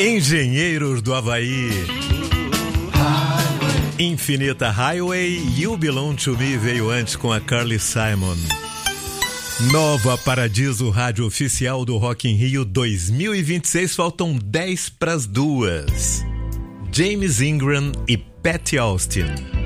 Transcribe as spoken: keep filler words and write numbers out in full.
Engenheiros do Havaí, Infinita Highway, You Belong to Me veio antes com a Carly Simon. Nova Paradiso, rádio oficial do Rock in Rio dois mil e vinte e seis, faltam dez pras duas. James Ingram e Patty Austin.